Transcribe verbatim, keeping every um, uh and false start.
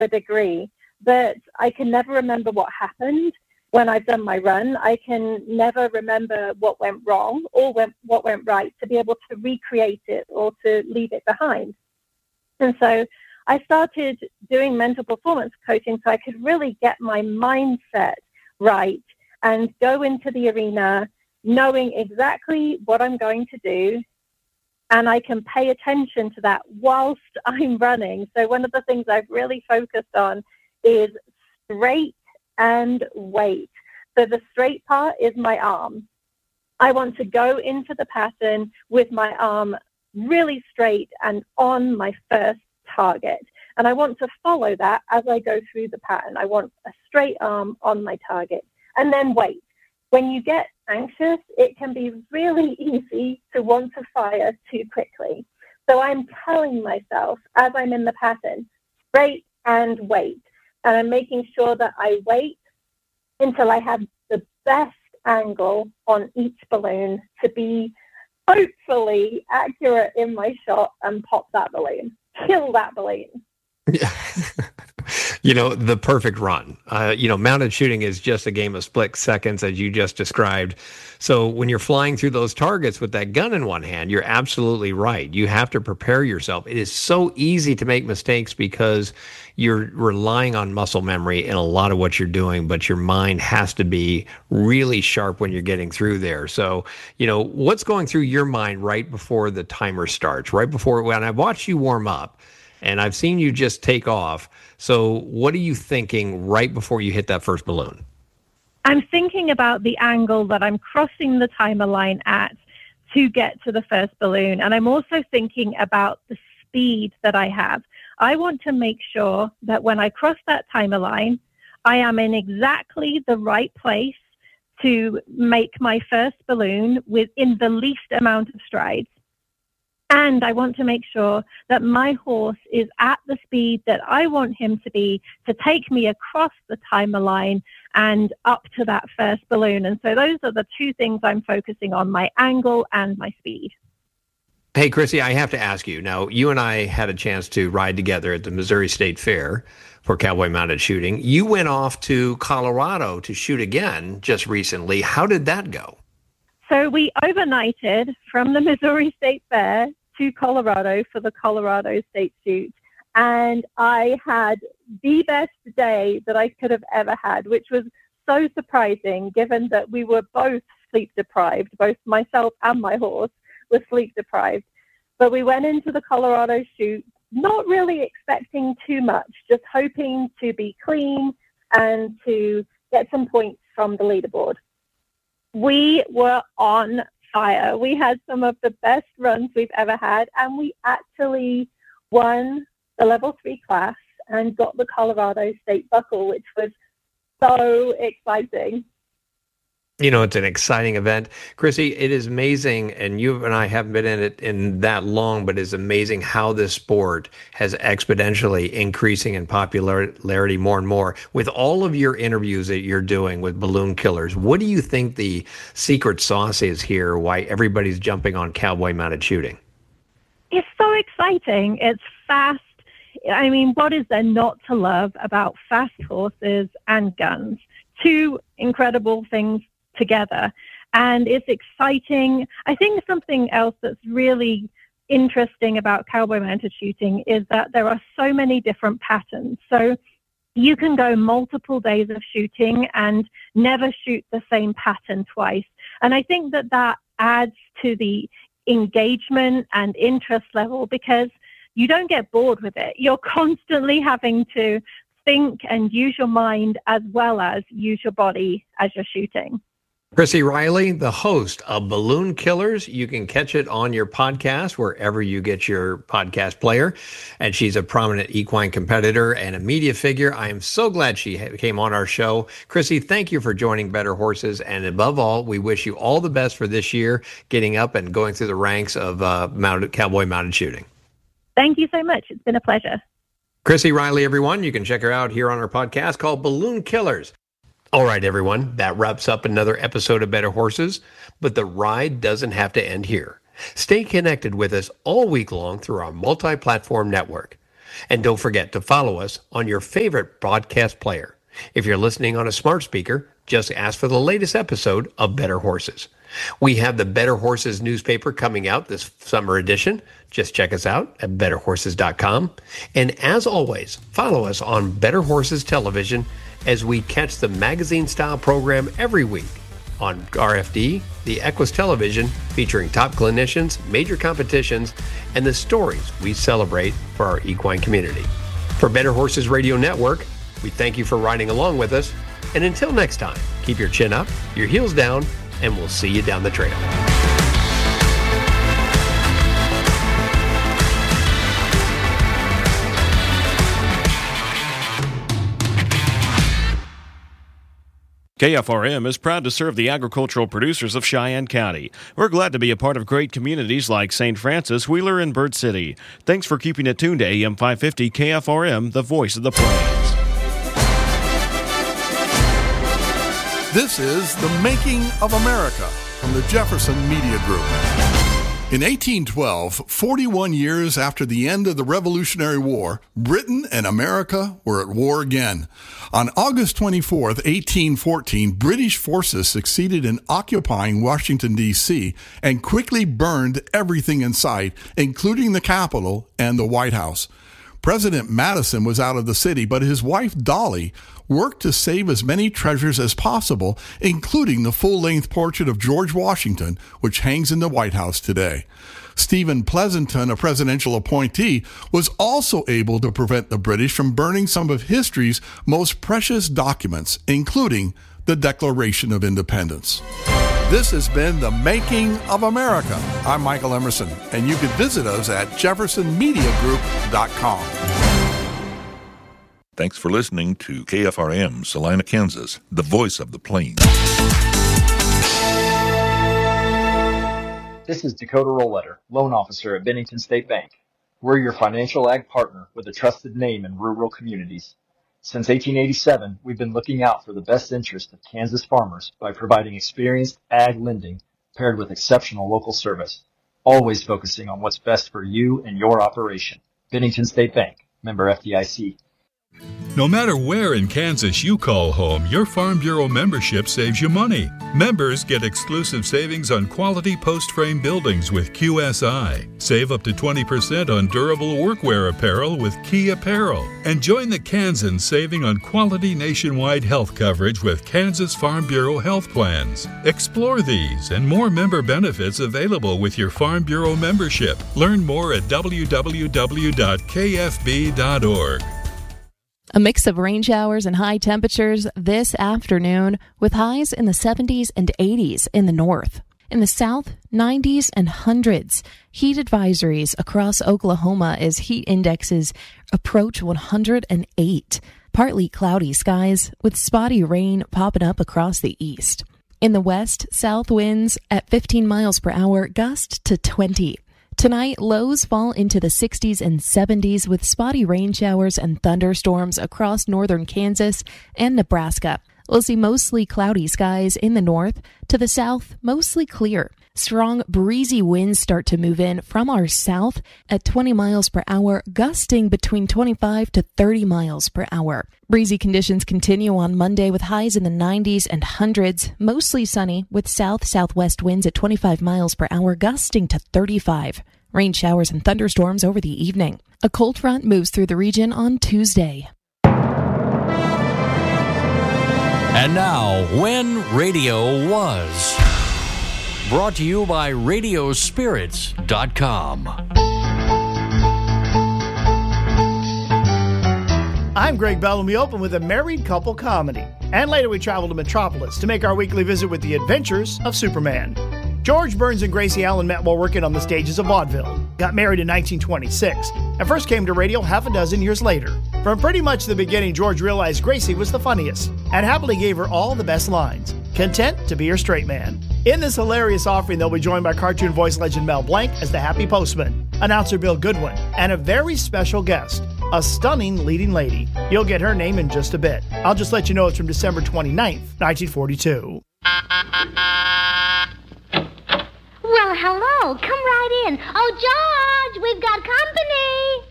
a degree, but I can never remember what happened when I've done my run. I can never remember what went wrong or went, what went right to be able to recreate it or to leave it behind. And so I started doing mental performance coaching so I could really get my mindset right and go into the arena knowing exactly what I'm going to do. And I can pay attention to that whilst I'm running. So one of the things I've really focused on is straight and weight. So the straight part is my arm. I want to go into the pattern with my arm really straight and on my first target. And I want to follow that as I go through the pattern. I want a straight arm on my target. And then weight. When you get anxious, it can be really easy to want to fire too quickly. So I'm telling myself as I'm in the pattern, straight and wait. And I'm making sure that I wait until I have the best angle on each balloon to be hopefully accurate in my shot and pop that balloon, kill that balloon. Yeah. You know, the perfect run. Uh, you know, mounted shooting is just a game of split seconds, as you just described. So when you're flying through those targets with that gun in one hand, you're absolutely right. You have to prepare yourself. It is so easy to make mistakes because you're relying on muscle memory in a lot of what you're doing, but your mind has to be really sharp when you're getting through there. So, you know, what's going through your mind right before the timer starts, right before when I watch you warm up? And I've seen you just take off. So what are you thinking right before you hit that first balloon? I'm thinking about the angle that I'm crossing the timer line at to get to the first balloon. And I'm also thinking about the speed that I have. I want to make sure that when I cross that timer line, I am in exactly the right place to make my first balloon within the least amount of strides. And I want to make sure that my horse is at the speed that I want him to be to take me across the timer line and up to that first balloon. And so those are the two things I'm focusing on, my angle and my speed. Hey, Chrissy, I have to ask you. Now, you and I had a chance to ride together at the Missouri State Fair for cowboy mounted shooting. You went off to Colorado to shoot again just recently. How did that go? So we overnighted from the Missouri State Fair to Colorado for the Colorado State Shoot. And I had the best day that I could have ever had, which was so surprising given that we were both sleep deprived. Both myself and my horse were sleep deprived. But we went into the Colorado Shoot not really expecting too much, just hoping to be clean and to get some points from the leaderboard. We were on fire. We had some of the best runs we've ever had, and we actually won the level three class and got the Colorado State buckle, which was so exciting. You know, it's an exciting event. Chrissy, it is amazing, and you and I haven't been in it in that long, but it's amazing how this sport has exponentially increasing in popularity more and more. With all of your interviews that you're doing with balloon killers, what do you think the secret sauce is here, why everybody's jumping on cowboy mounted shooting? It's so exciting. It's fast. I mean, what is there not to love about fast horses and guns? Two incredible things together, and it's exciting. I think something else that's really interesting about cowboy mounted shooting is that there are so many different patterns. So you can go multiple days of shooting and never shoot the same pattern twice. And I think that that adds to the engagement and interest level because you don't get bored with it. You're constantly having to think and use your mind as well as use your body as you're shooting. Chrissy Riley, the host of Balloon Killers. You can catch it on your podcast wherever you get your podcast player. And she's a prominent equine competitor and a media figure. I am so glad she came on our show. Chrissy, thank you for joining Better Horses. And above all, we wish you all the best for this year, getting up and going through the ranks of uh, mounted cowboy mounted shooting. Thank you so much. It's been a pleasure. Chrissy Riley, everyone. You can check her out here on our podcast called Balloon Killers. All right, everyone, that wraps up another episode of Better Horses, but the ride doesn't have to end here. Stay connected with us all week long through our multi-platform network. And don't forget to follow us on your favorite broadcast player. If you're listening on a smart speaker, just ask for the latest episode of Better Horses. We have the Better Horses newspaper coming out this summer edition. Just check us out at better horses dot com. And as always, follow us on Better Horses Television as we catch the magazine-style program every week on R F D, the Equus Television, featuring top clinicians, major competitions, and the stories we celebrate for our equine community. For Better Horses Radio Network, we thank you for riding along with us. And until next time, keep your chin up, your heels down, and we'll see you down the trail. K F R M is proud to serve the agricultural producers of Cheyenne County. We're glad to be a part of great communities like Saint Francis, Wheeler, and Bird City. Thanks for keeping it tuned to A M five fifty K F R M, the voice of the plains. This is The Making of America from the Jefferson Media Group. In eighteen twelve, forty-one years after the end of the Revolutionary War, Britain and America were at war again. On August twenty-fourth, eighteen fourteen, British forces succeeded in occupying Washington, D C, and quickly burned everything in sight, including the Capitol and the White House. President Madison was out of the city, but his wife, Dolly, worked to save as many treasures as possible, including the full-length portrait of George Washington, which hangs in the White House today. Stephen Pleasanton, a presidential appointee, was also able to prevent the British from burning some of history's most precious documents, including the Declaration of Independence. This has been The Making of America. I'm Michael Emerson, and you can visit us at jefferson media group dot com. Thanks for listening to K F R M, Salina, Kansas, the voice of the plains. This is Dakota Rollletter, loan officer at Bennington State Bank. We're your financial ag partner with a trusted name in rural communities. Since eighteen eighty-seven, we've been looking out for the best interest of Kansas farmers by providing experienced ag lending paired with exceptional local service, always focusing on what's best for you and your operation. Bennington State Bank, member F D I C. No matter where in Kansas you call home, your Farm Bureau membership saves you money. Members get exclusive savings on quality post-frame buildings with Q S I. Save up to twenty percent on durable workwear apparel with Key Apparel. And join the Kansans saving on quality nationwide health coverage with Kansas Farm Bureau health plans. Explore these and more member benefits available with your Farm Bureau membership. Learn more at w w w dot k f b dot org. A mix of rain showers and high temperatures this afternoon, with highs in the seventies and eighties in the north. In the south, nineties and hundreds. Heat advisories across Oklahoma as heat indexes approach one hundred eight. Partly cloudy skies with spotty rain popping up across the east. In the west, south winds at fifteen miles per hour, gust to twenty. Tonight, lows fall into the sixties and seventies with spotty rain showers and thunderstorms across northern Kansas and Nebraska. We'll see mostly cloudy skies in the north. To the south, mostly clear. Strong, breezy winds start to move in from our south at twenty miles per hour, gusting between twenty-five to thirty miles per hour. Breezy conditions continue on Monday with highs in the nineties and hundreds, mostly sunny with south-southwest winds at twenty-five miles per hour, gusting to thirty-five. Rain showers and thunderstorms over the evening. A cold front moves through the region on Tuesday. And now, When Radio Was. Brought to you by radio spirits dot com. I'm Greg Bell, and we open with a married couple comedy. And later we travel to Metropolis to make our weekly visit with the adventures of Superman. George Burns and Gracie Allen met while working on the stages of vaudeville, got married in nineteen twenty-six, and first came to radio half a dozen years later. From pretty much the beginning, George realized Gracie was the funniest, and happily gave her all the best lines, content to be her straight man. In this hilarious offering, they'll be joined by cartoon voice legend Mel Blanc as the Happy Postman, announcer Bill Goodwin, and a very special guest, a stunning leading lady. You'll get her name in just a bit. I'll just let you know it's from December twenty-ninth, nineteen forty-two. Well, hello. Come right in. Oh, George, we've got company.